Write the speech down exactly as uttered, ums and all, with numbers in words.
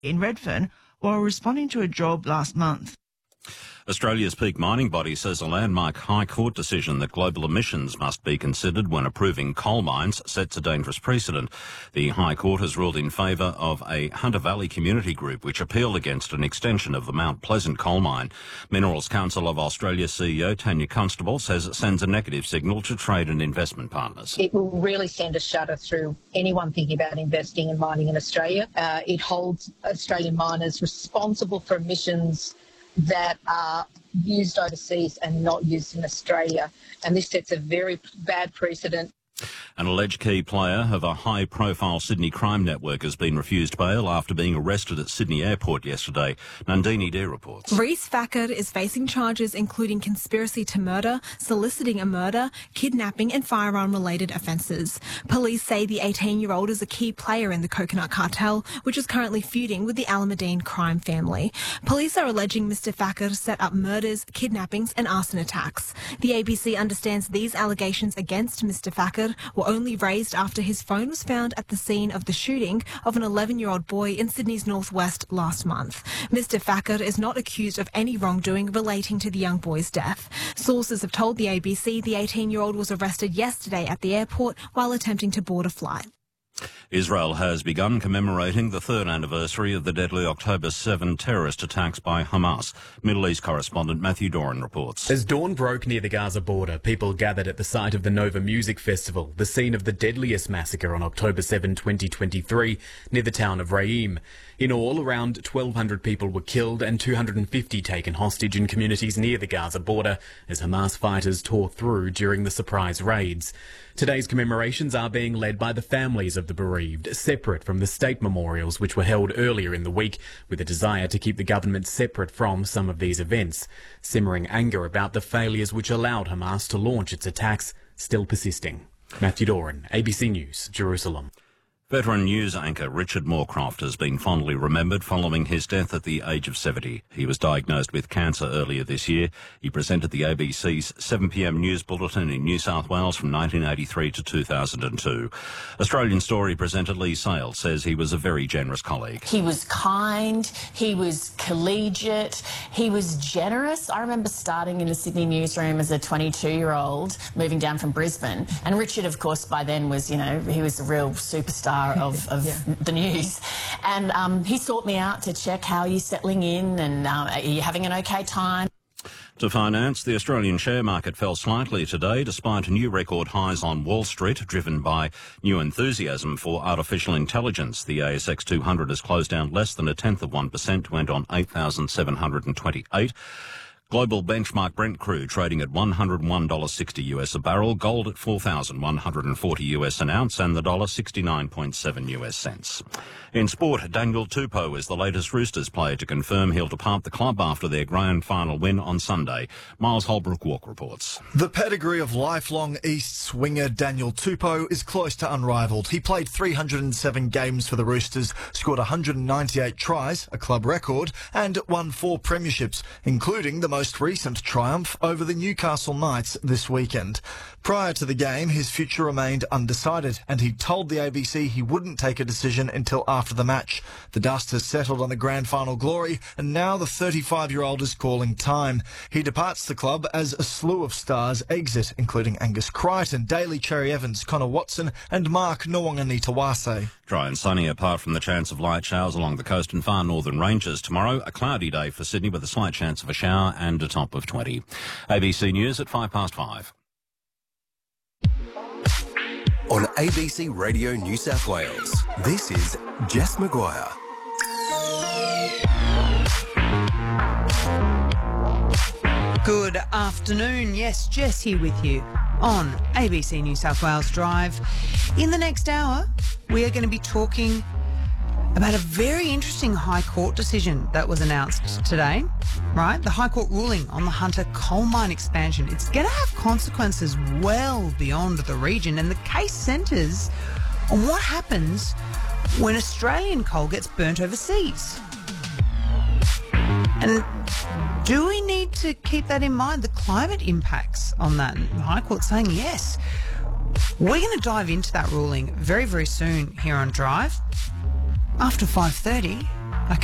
in Redfern while responding to a job last month. Australia's peak mining body says a landmark High Court decision that global emissions must be considered when approving coal mines sets a dangerous precedent. The High Court has ruled in favour of a Hunter Valley community group which appealed against an extension of the Mount Pleasant coal mine. Minerals Council of Australia C E O Tanya Constable says it sends a negative signal to trade and investment partners. It will really send a shudder through anyone thinking about investing in mining in Australia. Uh, it holds Australian miners responsible for emissions that are used overseas and not used in Australia. And this sets a very bad precedent. An alleged key player of a high-profile Sydney crime network has been refused bail after being arrested at Sydney Airport yesterday. Nandini Dare reports. Reece Thacker is facing charges including conspiracy to murder, soliciting a murder, kidnapping and firearm-related offences. Police say the eighteen-year-old is a key player in the Coconut Cartel, which is currently feuding with the Alameddine crime family. Police are alleging Mister Thacker set up murders, kidnappings and arson attacks. The A B C understands these allegations against Mister Thacker were only raised after his phone was found at the scene of the shooting of an eleven-year-old boy in Sydney's northwest last month. Mister Thacker is not accused of any wrongdoing relating to the young boy's death. Sources have told the A B C the eighteen-year-old was arrested yesterday at the airport while attempting to board a flight. Israel has begun commemorating the third anniversary of the deadly October seventh terrorist attacks by Hamas. Middle East correspondent Matthew Doran reports. As dawn broke near the Gaza border, people gathered at the site of the Nova Music Festival, the scene of the deadliest massacre on October seventh, twenty twenty-three, near the town of Reim. In all, around twelve hundred people were killed and two hundred fifty taken hostage in communities near the Gaza border as Hamas fighters tore through during the surprise raids. Today's commemorations are being led by the families of the bereaved, separate from the state memorials which were held earlier in the week, with a desire to keep the government separate from some of these events. Simmering anger about the failures which allowed Hamas to launch its attacks still persisting. Matthew Doran, A B C News, Jerusalem. Veteran news anchor Richard Moorcroft has been fondly remembered following his death at the age of seventy. He was diagnosed with cancer earlier this year. He presented the A B C's seven p m news bulletin in New South Wales from nineteen eighty-three to two thousand two. Australian Story presenter Lee Sale says he was a very generous colleague. He was kind, he was collegiate, he was generous. I remember starting in the Sydney newsroom as a twenty-two-year-old, moving down from Brisbane. And Richard, of course, by then was, you know, he was a real superstar of, of yeah. the news. And um, he sought me out to check how you're settling in and um, are you having an okay time. To finance, the Australian share market fell slightly today despite new record highs on Wall Street, driven by new enthusiasm for artificial intelligence. The A S X two hundred has closed down less than a tenth of one percent, went on eight thousand seven hundred twenty-eight. Global benchmark Brent crude trading at one hundred one dollars sixty US a barrel, gold at four thousand one hundred forty US an ounce, and the dollar sixty-nine point seven US cents. In sport, Daniel Tupou is the latest Roosters player to confirm he'll depart the club after their grand final win on Sunday. Miles Holbrook-Walk reports. The pedigree of lifelong East swinger Daniel Tupou is close to unrivalled. He played three hundred seven games for the Roosters, scored one hundred ninety-eight tries, a club record, and won four premierships, including the most most recent triumph over the Newcastle Knights this weekend. Prior to the game, his future remained undecided, and he told the A B C he wouldn't take a decision until after the match. The dust has settled on the grand final glory, and now the thirty-five-year-old is calling time. He departs the club as a slew of stars exit, including Angus Crichton, Daly Cherry-Evans, Connor Watson and Mark Nwanganitawase. Dry and sunny apart from the chance of light showers along the coast and far northern ranges. Tomorrow, a cloudy day for Sydney with a slight chance of a shower and a top of twenty. A B C News at five past five. On A B C Radio New South Wales, this is Jess Maguire. Good afternoon. Yes, Jess here with you on A B C New South Wales Drive. In the next hour, we are going to be talking about a very interesting High Court decision that was announced today, right? The High Court ruling on the Hunter coal mine expansion. It's going to have consequences well beyond the region, and the case centres on what happens when Australian coal gets burnt overseas. And do we need to keep that in mind, the climate impacts on that? And the High Court saying yes. We're going to dive into that ruling very, very soon here on Drive. After five thirty,